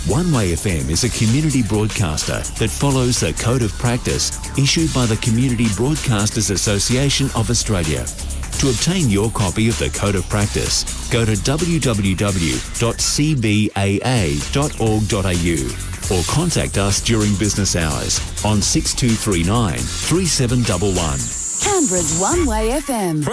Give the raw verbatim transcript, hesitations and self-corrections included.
One Way F M is a community broadcaster that follows the Code of Practice issued by the Community Broadcasters Association of Australia. To obtain your copy of the Code of Practice, go to w w w dot c b a a dot org dot a u or contact us during business hours on six two three nine, three seven one one. Canberra's One Way F M.